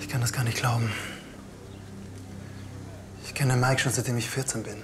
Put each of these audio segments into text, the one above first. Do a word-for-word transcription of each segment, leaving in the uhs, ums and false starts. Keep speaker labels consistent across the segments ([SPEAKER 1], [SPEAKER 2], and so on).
[SPEAKER 1] kann das gar nicht glauben. Ich kenne Mike schon, seitdem ich vierzehn bin.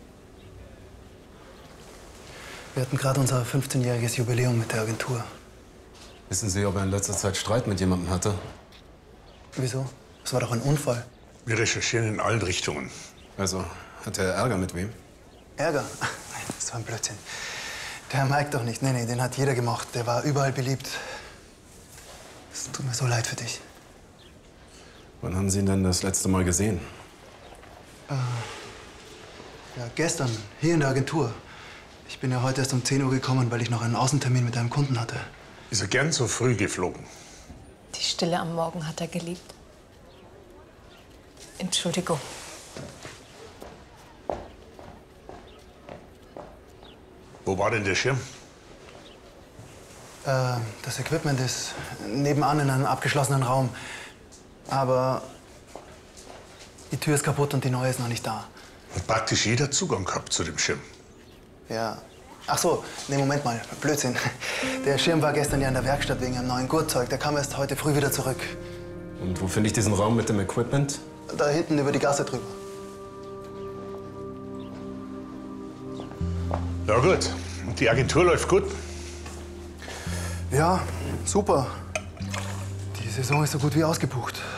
[SPEAKER 1] Wir hatten gerade unser fünfzehnjähriges Jubiläum mit der Agentur.
[SPEAKER 2] Wissen Sie, ob er in letzter Zeit Streit mit jemandem hatte?
[SPEAKER 1] Wieso? Das war doch ein Unfall.
[SPEAKER 3] Wir recherchieren in allen Richtungen.
[SPEAKER 2] Also, hatte er Ärger mit wem?
[SPEAKER 1] Ärger? Das war ein Blödsinn. Der Herr Mike doch nicht. Nee, nee, den hat jeder gemocht. Der war überall beliebt. Es tut mir so leid für dich.
[SPEAKER 2] Wann haben Sie ihn denn das letzte Mal gesehen?
[SPEAKER 1] Äh, ja, gestern, hier in der Agentur. Ich bin ja heute erst um zehn Uhr gekommen, weil ich noch einen Außentermin mit einem Kunden hatte.
[SPEAKER 3] Ist er gern so früh geflogen?
[SPEAKER 4] Die Stille am Morgen hat er geliebt. Entschuldigung.
[SPEAKER 3] Wo war denn der Schirm?
[SPEAKER 1] Äh, das Equipment ist nebenan in einem abgeschlossenen Raum. Aber die Tür ist kaputt und die neue ist noch nicht da.
[SPEAKER 3] Hat praktisch jeder Zugang gehabt zu dem Schirm.
[SPEAKER 1] Ja. Ach so, nee, Moment mal. Blödsinn. Der Schirm war gestern ja in der Werkstatt wegen einem neuen Gurtzeug. Der kam erst heute früh wieder zurück.
[SPEAKER 2] Und wo finde ich diesen Raum mit dem Equipment?
[SPEAKER 1] Da hinten über die Gasse drüber.
[SPEAKER 3] Ja gut. Und die Agentur läuft gut?
[SPEAKER 1] Ja, super. Die Saison ist so gut wie ausgebucht.